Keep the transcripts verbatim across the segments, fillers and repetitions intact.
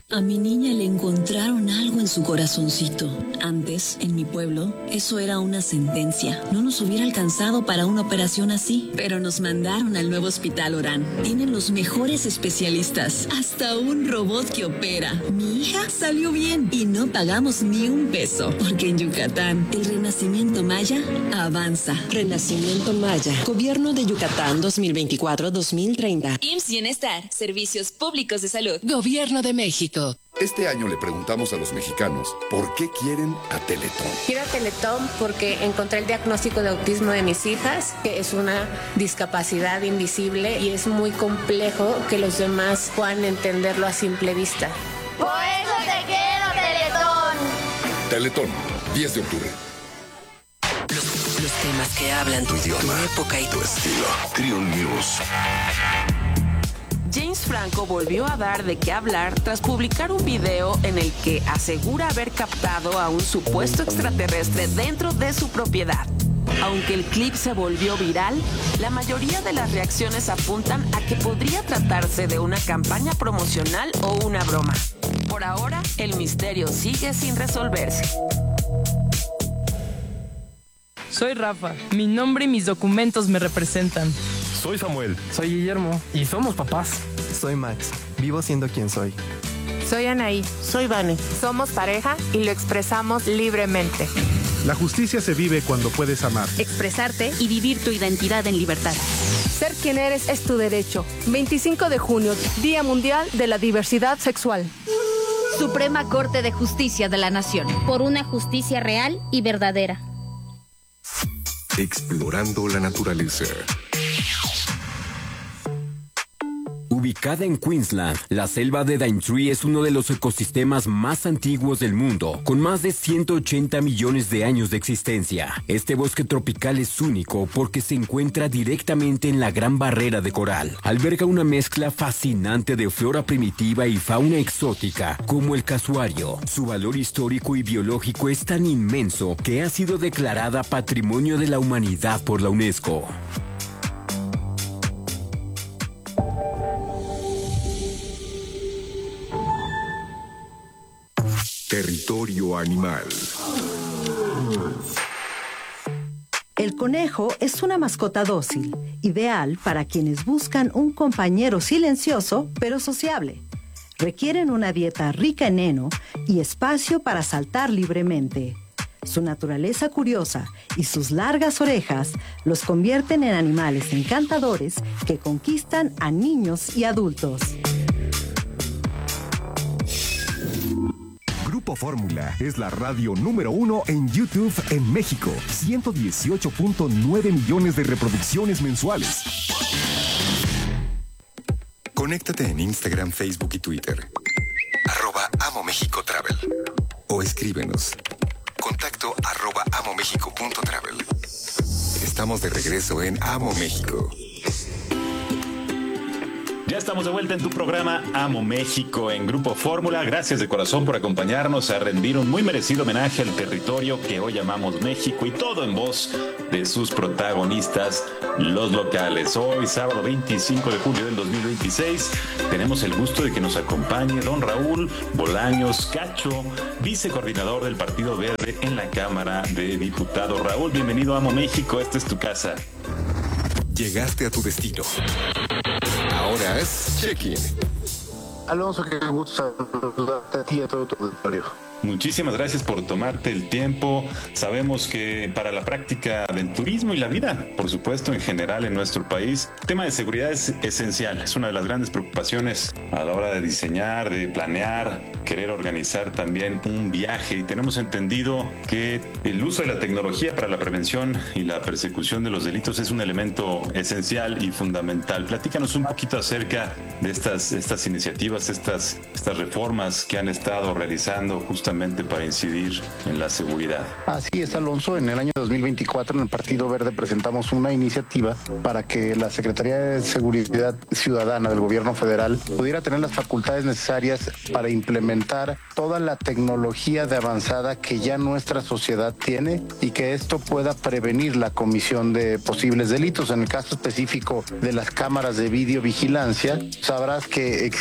A mi niña le encontraron algo en su corazoncito. Antes, en mi pueblo, eso era una sentencia. No nos hubiera alcanzado para una operación así. Pero nos mandaron al nuevo Hospital Orán. Tienen los mejores especialistas. Hasta un robot que opera. Mi hija salió bien y no pagamos ni un peso. Porque en Yucatán, el renacimiento maya avanza. Renacimiento Maya. Gobierno de Yucatán dos mil veinticuatro a dos mil treinta. I M S S Bienestar. Servicios Públicos de Salud. Gobierno de México. Este año le preguntamos a los mexicanos por qué quieren a Teletón. Quiero a Teletón porque encontré el diagnóstico de autismo de mis hijas, que es una discapacidad invisible y es muy complejo que los demás puedan entenderlo a simple vista. Por eso te quiero, Teletón. Teletón, diez de octubre. Los, los temas que hablan tu idioma, tu época y tu estilo. Trio News. James Franco volvió a dar de qué hablar tras publicar un video en el que asegura haber captado a un supuesto extraterrestre dentro de su propiedad. Aunque el clip se volvió viral, la mayoría de las reacciones apuntan a que podría tratarse de una campaña promocional o una broma. Por ahora, el misterio sigue sin resolverse. Soy Rafa. Mi nombre y mis documentos me representan. Soy Samuel. Soy Guillermo. Y somos papás. Soy Max. Vivo siendo quien soy. Soy Anaí. Soy Vane. Somos pareja y lo expresamos libremente. La justicia se vive cuando puedes amar, expresarte y vivir tu identidad en libertad. Ser quien eres es tu derecho. veinticinco de junio, Día Mundial de la Diversidad Sexual. Suprema Corte de Justicia de la Nación. Por una justicia real y verdadera. Explorando la naturaleza. Ubicada en Queensland, la selva de Daintree es uno de los ecosistemas más antiguos del mundo, con más de ciento ochenta millones de años de existencia. Este bosque tropical es único porque se encuentra directamente en la Gran Barrera de Coral. Alberga una mezcla fascinante de flora primitiva y fauna exótica, como el casuario. Su valor histórico y biológico es tan inmenso que ha sido declarada Patrimonio de la Humanidad por la UNESCO. Territorio animal. El conejo es una mascota dócil, ideal para quienes buscan un compañero silencioso pero sociable. Requieren una dieta rica en heno y espacio para saltar libremente. Su naturaleza curiosa y sus largas orejas los convierten en animales encantadores que conquistan a niños y adultos. Grupo Fórmula es la radio número uno en YouTube en México. ciento dieciocho punto nueve millones de reproducciones mensuales. Conéctate en Instagram, Facebook y Twitter. Arroba Amo México Travel. O escríbenos. Contacto arroba amomexico punto travel. Estamos de regreso en Amo México. Ya estamos de vuelta en tu programa Amo México en Grupo Fórmula. Gracias de corazón por acompañarnos a rendir un muy merecido homenaje al territorio que hoy llamamos México y todo en voz de sus protagonistas, los locales. Hoy, sábado veinticinco de julio del dos mil veintiséis, tenemos el gusto de que nos acompañe don Raúl Bolaños Cacho, vicecoordinador del Partido Verde en la Cámara de Diputados. Raúl, bienvenido a Amo México, esta es tu casa. Llegaste a tu destino. Ahora es check-in. Alonso, qué gusto saludarte a ti y a todo tu auditorio. Muchísimas gracias por tomarte el tiempo. Sabemos que para la práctica del turismo y la vida, por supuesto, en general en nuestro país, el tema de seguridad es esencial. Es una de las grandes preocupaciones a la hora de diseñar, de planear, querer organizar también un viaje. Y tenemos entendido que el uso de la tecnología para la prevención y la persecución de los delitos es un elemento esencial y fundamental. Platícanos un poquito acerca de estas, estas iniciativas, estas, estas reformas que han estado realizando justamente para incidir en la seguridad. Así es, Alonso. En el año dos mil veinticuatro en el Partido Verde presentamos una iniciativa para que la Secretaría de Seguridad Ciudadana del Gobierno Federal pudiera tener las facultades necesarias para implementar toda la tecnología de avanzada que ya nuestra sociedad tiene y que esto pueda prevenir la comisión de posibles delitos. En el caso específico de las cámaras de videovigilancia, sabrás que existen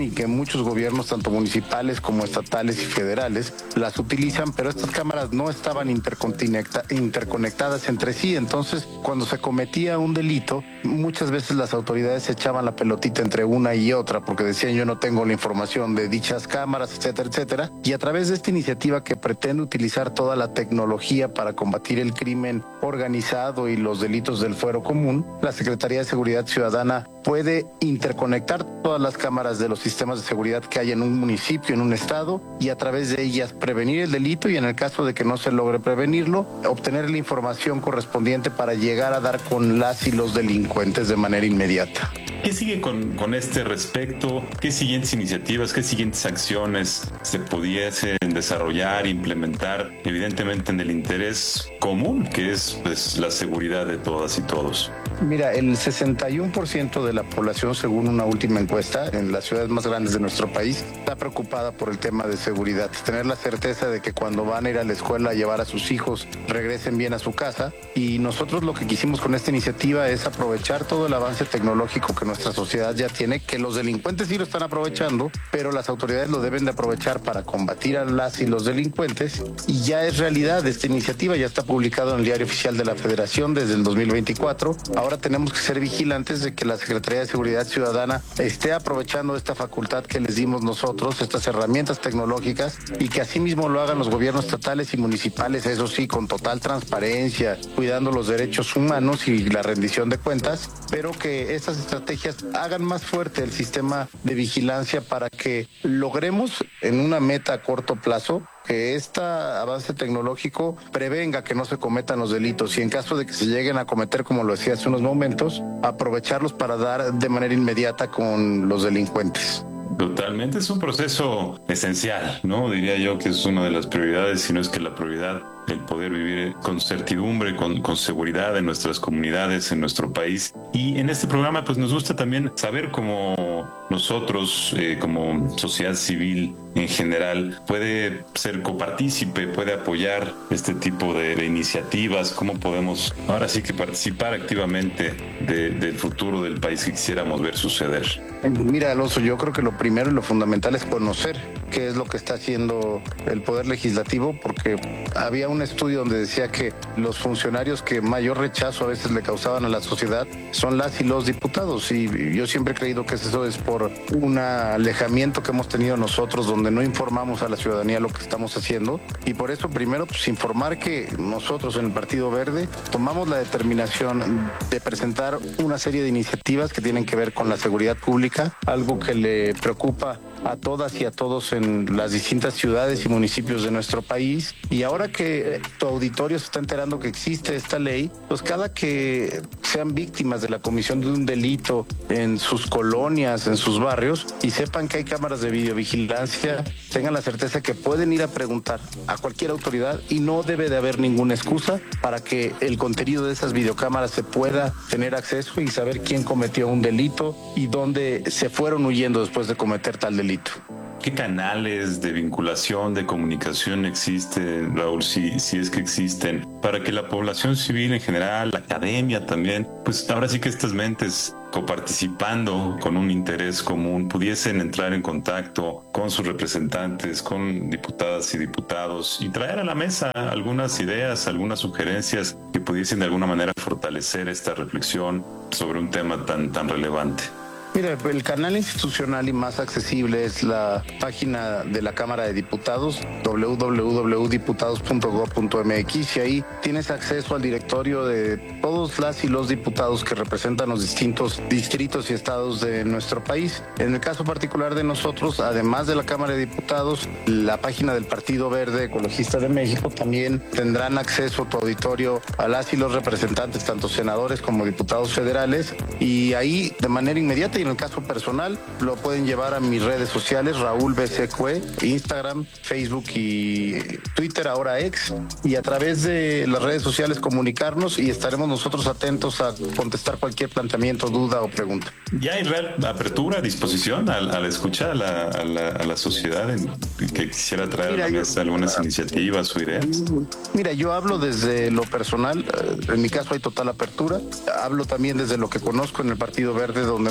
y que muchos gobiernos, tanto municipales como estatales y federales, las utilizan, pero estas cámaras no estaban interconecta- interconectadas entre sí. Entonces, cuando se cometía un delito, muchas veces las autoridades echaban la pelotita entre una y otra porque decían yo no tengo la información de dichas cámaras, etcétera, etcétera. Y a través de esta iniciativa que pretende utilizar toda la tecnología para combatir el crimen organizado y los delitos del fuero común, la Secretaría de Seguridad Ciudadana puede interconectar todas las cámaras de los sistemas de seguridad que hay en un municipio, en un estado, y a través de ellas prevenir el delito y en el caso de que no se logre prevenirlo, obtener la información correspondiente para llegar a dar con las y los delincuentes de manera inmediata. ¿Qué sigue con, con este respecto? ¿Qué siguientes iniciativas, qué siguientes acciones se pudiesen desarrollar, implementar, evidentemente en el interés común, que es pues, la seguridad de todas y todos? Mira, el sesenta y uno por ciento de la población, según una última encuesta, en las ciudades más grandes de nuestro país, está preocupada por el tema de seguridad. Tener la certeza de que cuando van a ir a la escuela a llevar a sus hijos, regresen bien a su casa. Y nosotros lo que quisimos con esta iniciativa es aprovechar todo el avance tecnológico que nuestra sociedad ya tiene, que los delincuentes sí lo están aprovechando, pero las autoridades lo deben de aprovechar para combatir a las y los delincuentes. Y ya es realidad, esta iniciativa ya está publicada en el Diario Oficial de la Federación desde el dos mil veinticuatro. Ahora tenemos que ser vigilantes de que la Secretaría de Seguridad Ciudadana esté aprovechando esta facultad que les dimos nosotros, estas herramientas tecnológicas, y que asimismo lo hagan los gobiernos estatales y municipales, eso sí, con total transparencia, cuidando los derechos humanos y la rendición de cuentas, pero que estas estrategias hagan más fuerte el sistema de vigilancia para que logremos en una meta a corto plazo que este avance tecnológico prevenga que no se cometan los delitos y en caso de que se lleguen a cometer, como lo decía hace unos momentos, aprovecharlos para dar de manera inmediata con los delincuentes. Totalmente, es un proceso esencial, ¿no? Diría yo que es una de las prioridades, si no es que la prioridad, el poder vivir con certidumbre, con, con seguridad en nuestras comunidades, en nuestro país. Y en este programa pues nos gusta también saber cómo nosotros, eh, como sociedad civil en general, puede ser copartícipe, puede apoyar este tipo de, de iniciativas, cómo podemos ahora sí que participar activamente de, del futuro del país que quisiéramos ver suceder. Mira, Alonso, yo creo que lo primero y lo fundamental es conocer qué es lo que está haciendo el Poder Legislativo, porque había un estudio donde decía que los funcionarios que mayor rechazo a veces le causaban a la sociedad son las y los diputados, y yo siempre he creído que eso es por un alejamiento que hemos tenido nosotros donde no informamos a la ciudadanía lo que estamos haciendo, y por eso primero pues informar que nosotros en el Partido Verde tomamos la determinación de presentar una serie de iniciativas que tienen que ver con la seguridad pública, algo que le preocupa a todas y a todos en las distintas ciudades y municipios de nuestro país. Y ahora que tu auditorio se está enterando que existe esta ley, pues cada que sean víctimas de la comisión de un delito en sus colonias, en sus barrios, y sepan que hay cámaras de videovigilancia, tengan la certeza que pueden ir a preguntar a cualquier autoridad y no debe de haber ninguna excusa para que el contenido de esas videocámaras se pueda tener acceso y saber quién cometió un delito y dónde se fueron huyendo después de cometer tal delito. ¿Qué canales de vinculación, de comunicación existen, Raúl, si, si es que existen, para que la población civil en general, la academia también, pues ahora sí que estas mentes coparticipando con un interés común pudiesen entrar en contacto con sus representantes, con diputadas y diputados y traer a la mesa algunas ideas, algunas sugerencias que pudiesen de alguna manera fortalecer esta reflexión sobre un tema tan, tan relevante? Mira, el canal institucional y más accesible es la página de la Cámara de Diputados, doble u doble u doble u punto diputados punto gob punto eme equis, y ahí tienes acceso al directorio de todos las y los diputados que representan los distintos distritos y estados de nuestro país. En el caso particular de nosotros, además de la Cámara de Diputados, la página del Partido Verde Ecologista de México también tendrán acceso tu auditorio a las y los representantes, tanto senadores como diputados federales, y ahí de manera inmediata. En el caso personal, lo pueden llevar a mis redes sociales, Raúl B C Cue, Instagram, Facebook y Twitter, ahora X, y a través de las redes sociales comunicarnos y estaremos nosotros atentos a contestar cualquier planteamiento, duda o pregunta. ¿Ya hay real apertura, disposición a, a la escucha a la, a la, a la sociedad en, que quisiera traer Mira, a la mesa algunas yo, iniciativas o ideas? Mira, yo hablo desde lo personal, en mi caso hay total apertura, hablo también desde lo que conozco en el Partido Verde, donde muchas de las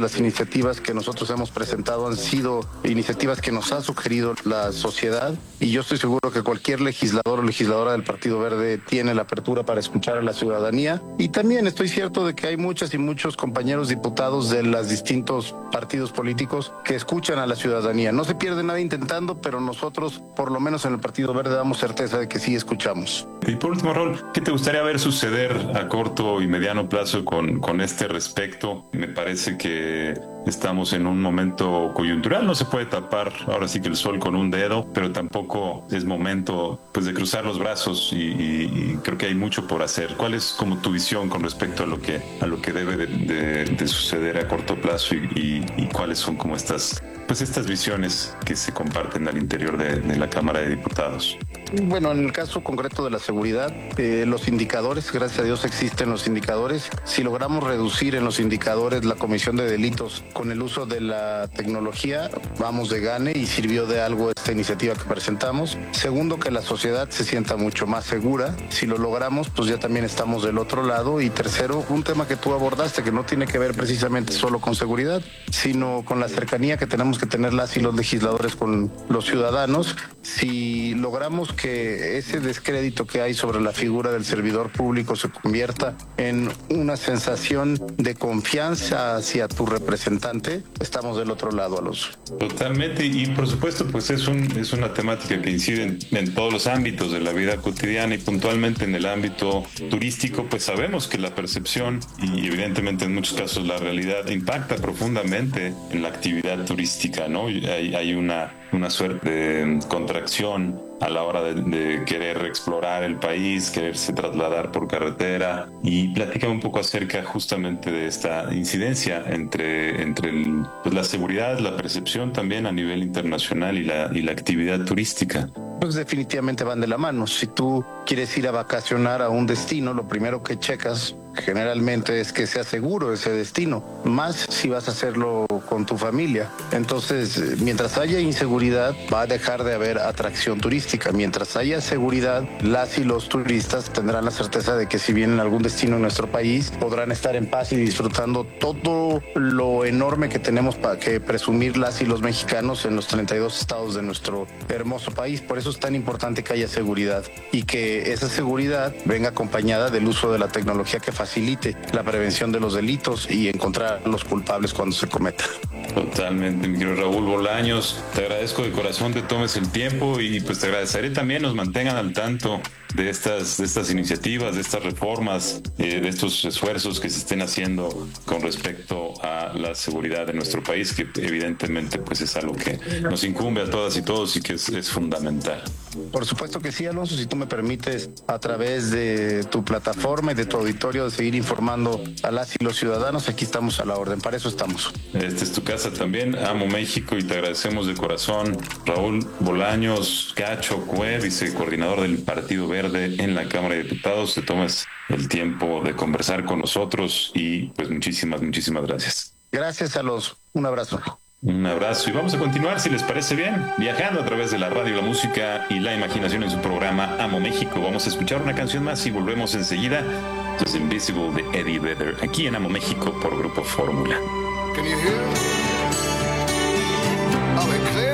las iniciativas que nosotros hemos presentado han sido iniciativas que nos ha sugerido la sociedad, y yo estoy seguro que cualquier legislador o legisladora del Partido Verde tiene la apertura para escuchar a la ciudadanía. Y también estoy cierto de que hay muchas y muchos compañeros diputados de los distintos partidos políticos que escuchan a la ciudadanía. No se pierde nada intentando, pero nosotros, por lo menos en el Partido Verde, damos certeza de que sí escuchamos. Y por último, Raúl, ¿qué te gustaría ver suceder a corto y mediano plazo con, con este respecto? Me parece que estamos en un momento coyuntural, no se puede tapar ahora sí que el sol con un dedo, pero tampoco es momento pues de cruzar los brazos y, y, y creo que hay mucho por hacer. ¿Cuál es como tu visión con respecto a lo que a lo que debe de, de, de suceder a corto plazo y, y, y cuáles son como estas pues estas visiones que se comparten al interior de, de la Cámara de Diputados? Bueno, en el caso concreto de la seguridad, eh, los indicadores, gracias a Dios existen los indicadores. Si logramos reducir en los indicadores la comisión de delitos con el uso de la tecnología, vamos de gane y sirvió de algo esta iniciativa que presentamos. Segundo, que la sociedad se sienta mucho más segura. Si lo logramos, pues ya también estamos del otro lado. Y tercero, un tema que tú abordaste, que no tiene que ver precisamente solo con seguridad, sino con la cercanía que tenemos que tener las y los legisladores con los ciudadanos. Si logramos que ese descrédito que hay sobre la figura del servidor público se convierta en una sensación de confianza hacia tu representante, estamos del otro lado, Alonso. Totalmente, y por supuesto pues es un es una temática que incide en, en todos los ámbitos de la vida cotidiana y puntualmente en el ámbito turístico, pues sabemos que la percepción y evidentemente en muchos casos la realidad impacta profundamente en la actividad turística, ¿no? Hay, hay una una suerte de contracción a la hora de, de querer explorar el país, quererse trasladar por carretera. Y platícame un poco acerca justamente de esta incidencia entre, entre el, pues la seguridad, la percepción también a nivel internacional y la, y la actividad turística. Pues definitivamente van de la mano. Si tú quieres ir a vacacionar a un destino, lo primero que checas generalmente es que sea seguro ese destino, más si vas a hacerlo con tu familia. Entonces, mientras haya inseguridad, va a dejar de haber atracción turística. Mientras haya seguridad, las y los turistas tendrán la certeza de que si vienen a algún destino en nuestro país, podrán estar en paz y disfrutando todo lo enorme que tenemos para que presumir las y los mexicanos en los treinta y dos estados de nuestro hermoso país. Por eso es tan importante que haya seguridad y que esa seguridad venga acompañada del uso de la tecnología que facilite la prevención de los delitos y encontrar a los culpables cuando se cometan. Totalmente, mi querido Raúl Bolaños, te agradezco de corazón que tomes el tiempo y pues te agradeceré también nos mantengan al tanto de estas, de estas iniciativas, de estas reformas, eh, de estos esfuerzos que se estén haciendo con respecto a la seguridad de nuestro país, que evidentemente pues es algo que nos incumbe a todas y todos y que es, es fundamental. Por supuesto que sí, Alonso, si tú me permites a través de tu plataforma y de tu auditorio de seguir informando a las y los ciudadanos, aquí estamos a la orden, para eso estamos. Esta es tu casa también, Amo México, y te agradecemos de corazón, Raúl Bolaños Cacho Cue, vicecoordinador del Partido Verde en la Cámara de Diputados, te tomes el tiempo de conversar con nosotros y pues muchísimas, muchísimas gracias. Gracias, Alonso, un abrazo. Un abrazo y vamos a continuar, si les parece bien, viajando a través de la radio, la música y la imaginación en su programa Amo México. Vamos a escuchar una canción más y volvemos enseguida. Esto es Invisible de Eddie Vedder, aquí en Amo México por Grupo Fórmula. Can you hear? Are we clear?